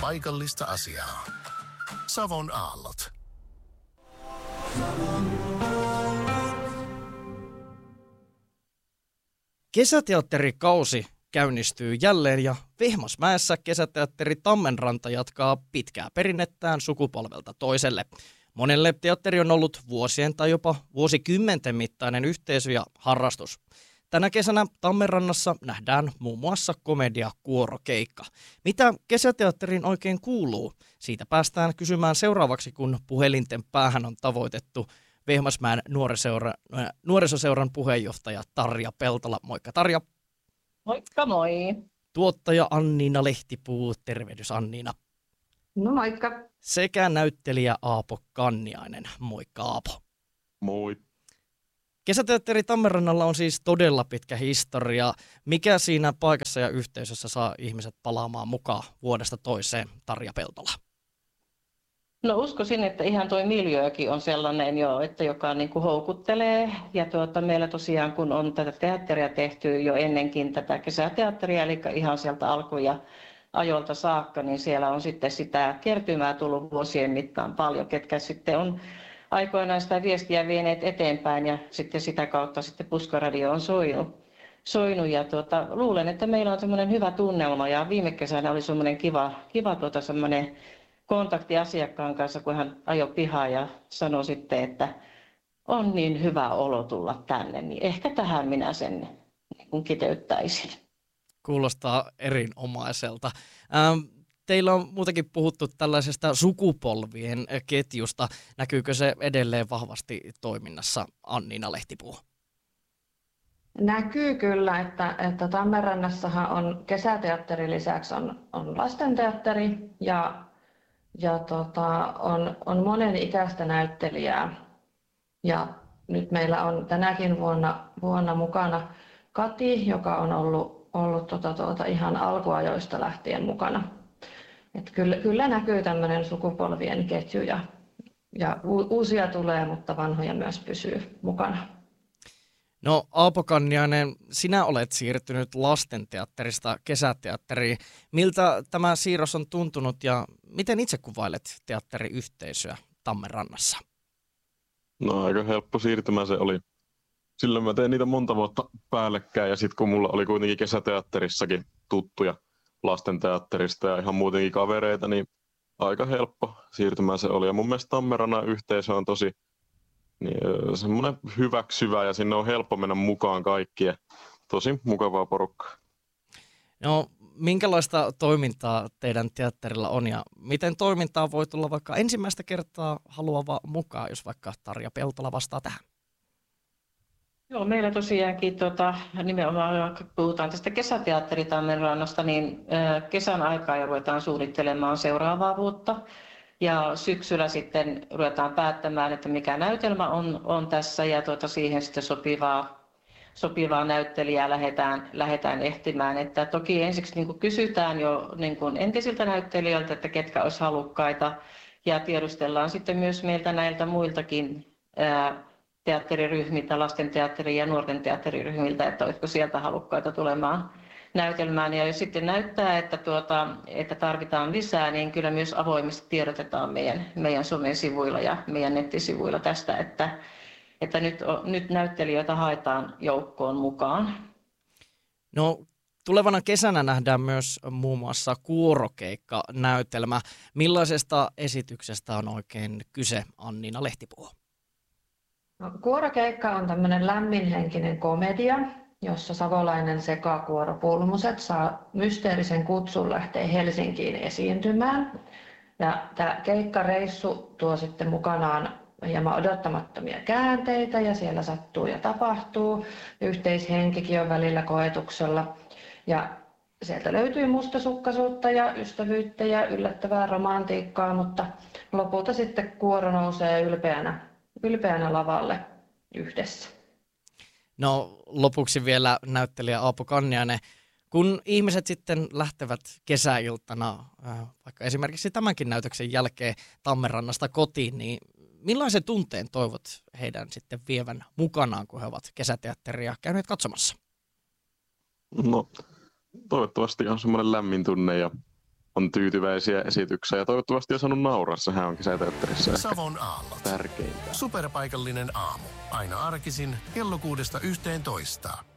paikallista asiaa. Savon aallot. Kesäteatterikausi käynnistyy jälleen ja Vehmasmäessä kesäteatteri Tammenranta jatkaa pitkää perinnettään sukupolvelta toiselle. Monelle teatteri on ollut vuosien tai jopa vuosikymmenten mittainen yhteisö ja harrastus. Tänä kesänä Tammenrannassa nähdään muun muassa komedia-kuorokeikka. Mitä kesäteatteriin oikein kuuluu? Siitä päästään kysymään seuraavaksi, kun puhelinten päähän on tavoitettu Vehmasmäen nuorisoseuran puheenjohtaja Tarja Peltola. Moikka Tarja. Moikka moi. Tuottaja Anniina Lehtipuu, tervehdys Anniina. No moikka. Sekä näyttelijä Aapo Kanniainen. Moikka Aapo. Moi. Kesäteatteri Tammenrannalla on siis todella pitkä historia. Mikä siinä paikassa ja yhteisössä saa ihmiset palaamaan mukaan vuodesta toiseen, Tarja Peltola? No uskoisin, että ihan toi miljöökin on sellainen jo, että joka niin kuin houkuttelee. Ja meillä tosiaan, kun on tätä teatteria tehty jo ennenkin tätä kesäteatteria, eli ihan sieltä alku- ja ajolta saakka, niin siellä on sitten sitä kertymää tullut vuosien mittaan paljon, ketkä sitten on aikoinaan sitä viestiä vieneet eteenpäin ja sitten sitä kautta sitten Puskaradio on soinut ja luulen, että meillä on semmoinen hyvä tunnelma ja viime kesänä oli semmoinen kiva semmoinen kontakti asiakkaan kanssa, kun hän ajoi pihaan ja sanoi sitten, että on niin hyvä olo tulla tänne, niin ehkä tähän minä sen niin kiteyttäisin. Kuulostaa erinomaiselta. Teillä on muutenkin puhuttu tällaisesta sukupolvien ketjusta. Näkyykö se edelleen vahvasti toiminnassa, Anniina Lehtipuu? Näkyy kyllä, että Tammenrannassahan on kesäteatterin lisäksi on lastenteatteri ja on monen ikäistä näyttelijää. Ja nyt meillä on tänäkin vuonna mukana Kati, joka on ollut ihan alkuajoista lähtien mukana. Et kyllä näkyy tämmöinen sukupolvien ketju ja uusia tulee, mutta vanhoja myös pysyy mukana. No Aapo Kanniainen, sinä olet siirtynyt lastenteatterista kesäteatteriin. Miltä tämä siirros on tuntunut ja miten itse kuvailet teatteriyhteisöä Tammenrannassa? No aika helppo siirtymä se oli. Silloin mä tein niitä monta vuotta päällekkäin ja sitten kun mulla oli kuitenkin kesäteatterissakin tuttuja lastenteatterista ja ihan muutenkin kavereita, niin aika helppo siirtymä se oli. Ja mun mielestä Tammenrannan yhteisö on tosi semmoinen hyväksyvä ja sinne on helppo mennä mukaan kaikkien. Tosi mukavaa porukkaa. No minkälaista toimintaa teidän teatterilla on ja miten toimintaa voi tulla vaikka ensimmäistä kertaa haluava mukaan, jos vaikka Tarja Peltola vastaa tähän? Joo, meillä tosiaankin nimenomaan, kun puhutaan tästä kesäteatteri Tammenrannasta, niin kesän aikaa jo ruvetaan suunnittelemaan seuraavaa vuotta. Ja syksyllä sitten ruvetaan päättämään, että mikä näytelmä on tässä ja siihen sitten sopivaa näyttelijää lähdetään ehtimään. Että toki ensiksi niin kuin kysytään jo niin kuin entisiltä näyttelijöiltä, että ketkä olisi halukkaita ja tiedustellaan sitten myös meiltä näiltä muiltakin teatteriryhmiltä, lastenteatteri- ja nuorten teatteriryhmiltä, että olisiko sieltä halukkaita tulemaan näytelmään. Ja jos sitten näyttää, että tarvitaan lisää, niin kyllä myös avoimesti tiedotetaan meidän somesivuilla ja meidän nettisivuilla tästä, että nyt näyttelijöitä haetaan joukkoon mukaan. No tulevana kesänä nähdään myös muun muassa kuorokeikka-näytelmä. Millaisesta esityksestä on oikein kyse, Anniina Lehtipuu? No, kuorokeikka on tämmöinen lämminhenkinen komedia, jossa savolainen sekakuoro Pulmuset saa mysteerisen kutsun lähteä Helsinkiin esiintymään. Ja tämä keikkareissu tuo sitten mukanaan hieman odottamattomia käänteitä ja siellä sattuu ja tapahtuu. Yhteishenkikin on välillä koetuksella. Ja sieltä löytyy mustasukkaisuutta ja ystävyyttä ja yllättävää romantiikkaa, mutta lopulta sitten kuoro nousee ylpeänä lavalle yhdessä. No lopuksi vielä näyttelijä Aapo Kanniainen. Kun ihmiset sitten lähtevät kesäiltana, vaikka esimerkiksi tämänkin näytöksen jälkeen Tammenrannasta kotiin, niin millaisen tunteen toivot heidän sitten vievän mukanaan, kun he ovat kesäteatteria käyneet katsomassa? No toivottavasti on semmoinen lämmin tunne ja on tyytyväisiä esityksiä ja toivottavasti on saanut nauraa. Sehän on kesäteatterissa ehkä Savon aallot. tärkeintä. Superpaikallinen aamu. Aina arkisin kello 6–11.